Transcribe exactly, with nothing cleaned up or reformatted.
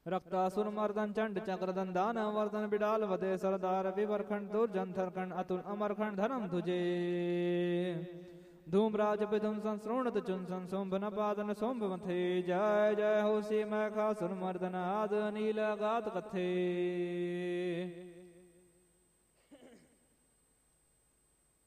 रक्तासुर मर्दन चंड चक्रदन दानव वर्दन बिडाल वदे सरदार विवरखंड दुर्जन थरखंड अतुल अमरखंड धर्म तुझे धूमराज विधुम संश्रोणत चुन सोम्भ नपादन सोम्भ मथे जय जय हो सी मैखासुर मर्दन आद नील गात कथे।